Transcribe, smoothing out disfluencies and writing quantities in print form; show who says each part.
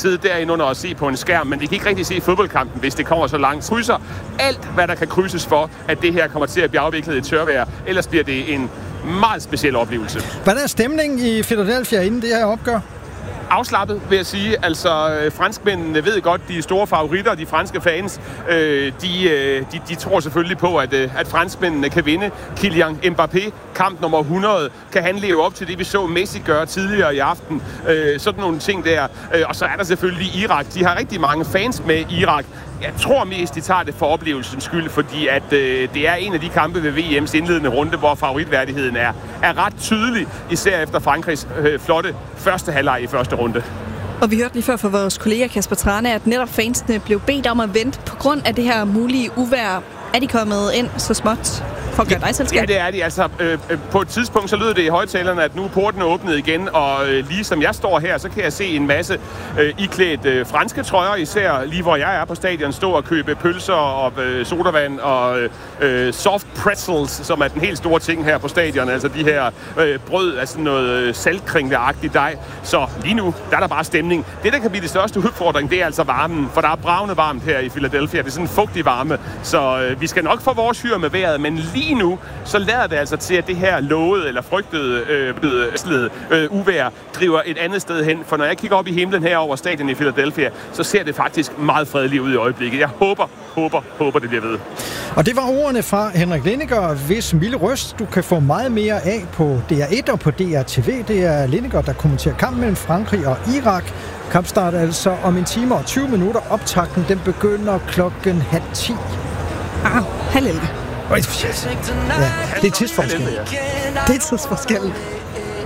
Speaker 1: sidde derinde under og se på en skærm, men de kan ikke rigtig se fodboldkampen, hvis det kommer så langt. Krydser alt, hvad der kan krydses for, at det her kommer til at blive afviklet i tørvejr. Ellers bliver det en meget speciel oplevelse.
Speaker 2: Hvad er stemningen i Philadelphia inden det her opgør?
Speaker 1: Afslappet, vil jeg sige. Altså, franskmændene ved godt, de er store favoritter, de franske fans. De tror selvfølgelig på, at franskmændene kan vinde. Kylian Mbappé, kamp nummer 100, kan han leve op til det, vi så Messi gøre tidligere i aften. Sådan nogle ting der. Og så er der selvfølgelig Irak. De har rigtig mange fans med Irak. Jeg tror mest, de tager det for oplevelsens skyld, fordi at det er en af de kampe ved VM's indledende runde, hvor favoritværdigheden er ret tydelig, især efter Frankrigs flotte første halvleg i første runde.
Speaker 3: Og vi hørte lige før fra vores kollega Kasper Trane, at netop fansene blev bedt om at vente på grund af det her mulige uvejr. Er de kommet ind så småt for at gøre dig selskab?
Speaker 1: Ja, det er de. Altså, på et tidspunkt så lød det i højtalerne, at nu er porten åbnet igen, og lige som jeg står her, så kan jeg se en masse iklædt franske trøjer, især lige hvor jeg er på stadion, stå og købe pølser og sodavand og soft pretzels, som er den helt store ting her på stadion. Altså de her brød af sådan noget saltkringleagtigt dej. Så lige nu, der er der bare stemning. Det, der kan blive det største udfordring, det er altså varmen, for der er bravende varmt her i Philadelphia. Det er sådan en fugtig varme, så vi skal nok få vores hyr med vejret, men lige nu, så lader det altså til, at det her lovede eller frygtede uvejr driver et andet sted hen. For når jeg kigger op i himlen her over stadion i Philadelphia, så ser det faktisk meget fredeligt ud i øjeblikket. Jeg håber, det bliver ved.
Speaker 2: Og det var ordene fra Henrik Lindegaard, hvis milde røst du kan få meget mere af på DR1 og på DRTV. Det er Lindegaard, der kommenterer kampen mellem Frankrig og Irak. Kampstart altså om 1 time og 20 minutter. Optakten, den begynder 9:30.
Speaker 3: 11:30.
Speaker 2: Ja, det er tidsforskel.
Speaker 3: Det er tidsforskel.